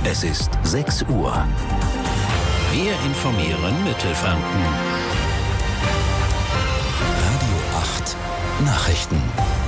Es ist 6 Uhr. Wir informieren Mittelfranken. Radio 8 Nachrichten.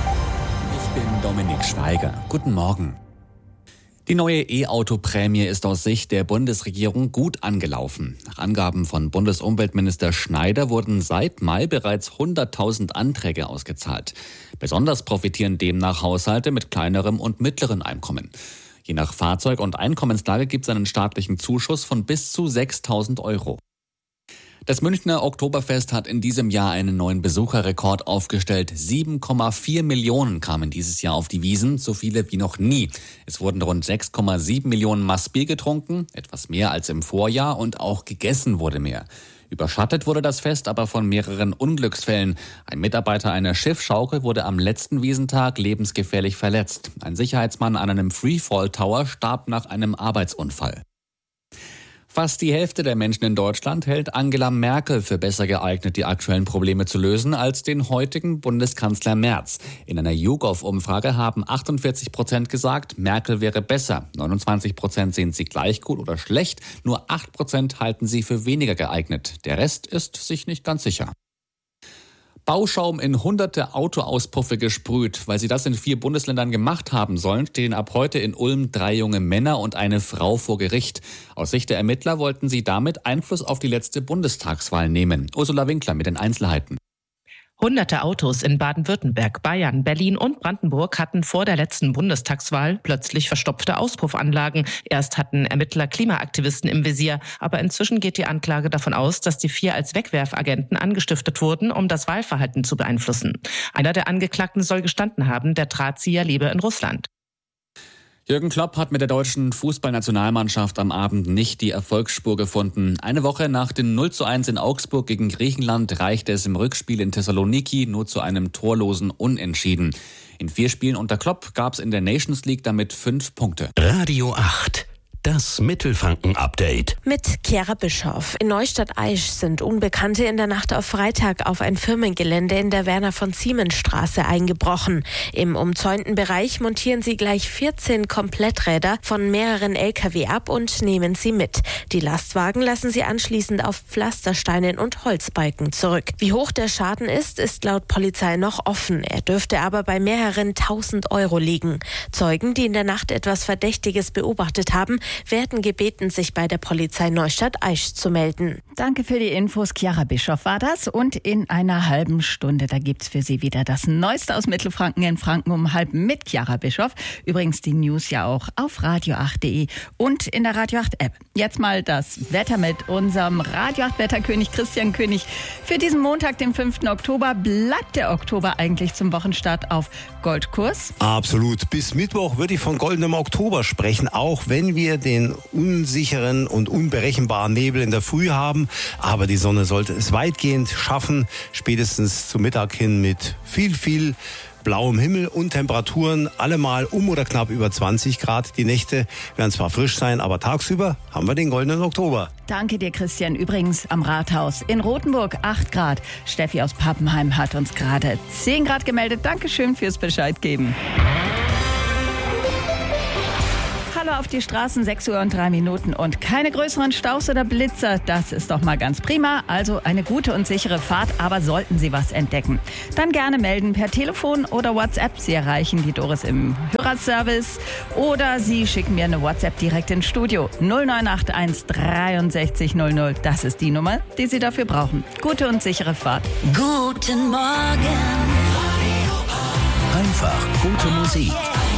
Ich bin Dominik Schweiger. Guten Morgen. Die neue E-Auto-Prämie ist aus Sicht der Bundesregierung gut angelaufen. Nach Angaben von Bundesumweltminister Schneider wurden seit Mai bereits 100.000 Anträge ausgezahlt. Besonders profitieren demnach Haushalte mit kleinerem und mittleren Einkommen. Je nach Fahrzeug- und Einkommenslage gibt es einen staatlichen Zuschuss von bis zu 6.000 Euro. Das Münchner Oktoberfest hat in diesem Jahr einen neuen Besucherrekord aufgestellt. 7,4 Millionen kamen dieses Jahr auf die Wiesn, so viele wie noch nie. Es wurden rund 6,7 Millionen Maß Bier getrunken, etwas mehr als im Vorjahr, und auch gegessen wurde mehr. Überschattet wurde das Fest aber von mehreren Unglücksfällen. Ein Mitarbeiter einer Schiffschaukel wurde am letzten Wiesntag lebensgefährlich verletzt. Ein Sicherheitsmann an einem Freefall-Tower starb nach einem Arbeitsunfall. Fast die Hälfte der Menschen in Deutschland hält Angela Merkel für besser geeignet, die aktuellen Probleme zu lösen, als den heutigen Bundeskanzler Merz. In einer YouGov-Umfrage haben 48% gesagt, Merkel wäre besser. 29% sehen sie gleich gut oder schlecht. Nur 8% halten sie für weniger geeignet. Der Rest ist sich nicht ganz sicher. Bauschaum in hunderte Autoauspuffe gesprüht. Weil sie das in 4 Bundesländern gemacht haben sollen, stehen ab heute in Ulm 3 junge Männer und eine Frau vor Gericht. Aus Sicht der Ermittler wollten sie damit Einfluss auf die letzte Bundestagswahl nehmen. Ursula Winkler mit den Einzelheiten. Hunderte Autos in Baden-Württemberg, Bayern, Berlin und Brandenburg hatten vor der letzten Bundestagswahl plötzlich verstopfte Auspuffanlagen. Erst hatten Ermittler Klimaaktivisten im Visier, aber inzwischen geht die Anklage davon aus, dass die 4 als Wegwerfagenten angestiftet wurden, um das Wahlverhalten zu beeinflussen. Einer der Angeklagten soll gestanden haben, der Drahtzieher lebe in Russland. Jürgen Klopp hat mit der deutschen Fußballnationalmannschaft am Abend nicht die Erfolgsspur gefunden. Eine Woche nach dem 0:1 in Augsburg gegen Griechenland reichte es im Rückspiel in Thessaloniki nur zu einem torlosen Unentschieden. In 4 Spielen unter Klopp gab es in der Nations League damit 5 Punkte. Radio 8. Das Mittelfranken-Update. Mit Chiara Bischoff. In Neustadt-Aisch sind Unbekannte in der Nacht auf Freitag auf ein Firmengelände in der Werner-von-Siemens-Straße eingebrochen. Im umzäunten Bereich montieren sie gleich 14 Kompletträder von mehreren Lkw ab und nehmen sie mit. Die Lastwagen lassen sie anschließend auf Pflastersteinen und Holzbalken zurück. Wie hoch der Schaden ist laut Polizei noch offen. Er dürfte aber bei mehreren 1.000 Euro liegen. Zeugen, die in der Nacht etwas Verdächtiges beobachtet haben, werden gebeten, sich bei der Polizei Neustadt-Aisch zu melden. Danke für die Infos. Chiara Bischoff war das. Und in einer halben Stunde, da gibt's für Sie wieder das Neueste aus Mittelfranken in Franken um halb mit Chiara Bischoff. Übrigens die News ja auch auf radio8.de und in der Radio 8 App. Jetzt mal das Wetter mit unserem Radio 8 Wetterkönig Christian König. Für diesen Montag, den 5. Oktober, bleibt der Oktober eigentlich zum Wochenstart auf Goldkurs? Absolut. Bis Mittwoch würde ich von goldenem Oktober sprechen, auch wenn wir den unsicheren und unberechenbaren Nebel in der Früh haben. Aber die Sonne sollte es weitgehend schaffen, spätestens zum Mittag hin mit viel blauem Himmel und Temperaturen allemal um oder knapp über 20 Grad. Die Nächte werden zwar frisch sein, aber tagsüber haben wir den goldenen Oktober. Danke dir, Christian. Übrigens am Rathaus in Rothenburg 8 Grad. Steffi aus Pappenheim hat uns gerade 10 Grad gemeldet. Dankeschön fürs Bescheid geben. Hallo auf die Straßen, 6:03 Uhr und keine größeren Staus oder Blitzer. Das ist doch mal ganz prima. Also eine gute und sichere Fahrt, aber sollten Sie was entdecken, dann gerne melden per Telefon oder WhatsApp. Sie erreichen die Doris im Hörerservice oder Sie schicken mir eine WhatsApp direkt ins Studio. 0981 63 00. Das ist die Nummer, die Sie dafür brauchen. Gute und sichere Fahrt. Guten Morgen. Einfach gute Musik.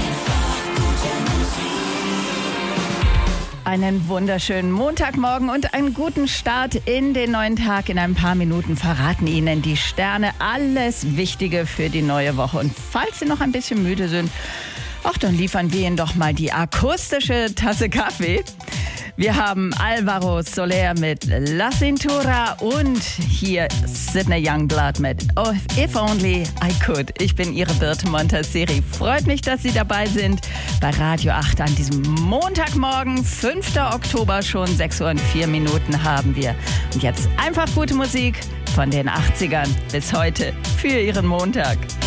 Einen wunderschönen Montagmorgen und einen guten Start in den neuen Tag. In ein paar Minuten verraten Ihnen die Sterne alles Wichtige für die neue Woche. Und falls Sie noch ein bisschen müde sind, dann liefern wir Ihnen doch mal die akustische Tasse Kaffee. Wir haben Alvaro Soler mit La Cintura und hier Sidney Youngblood mit Oh, If Only I Could. Ich bin Ihre Birte Montasseri. Freut mich, dass Sie dabei sind bei Radio 8 an diesem Montagmorgen, 5. Oktober, schon 6:04 Uhr haben wir. Und jetzt einfach gute Musik von den 80ern bis heute für Ihren Montag.